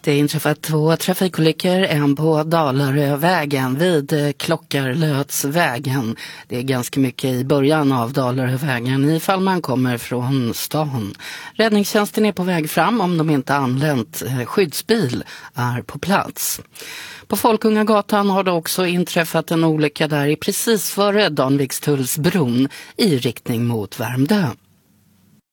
Det är inträffat 2 trafikolyckor, en på Dalarövägen vid Klockarlötsvägen. Det är ganska mycket i början av Dalarövägen ifall man kommer från stan. Räddningstjänsten är på väg fram om de inte anlänt. Skyddsbil är på plats. På Folkungagatan har det också inträffat en olycka där precis före Danvikstullsbron i riktning mot Värmdö.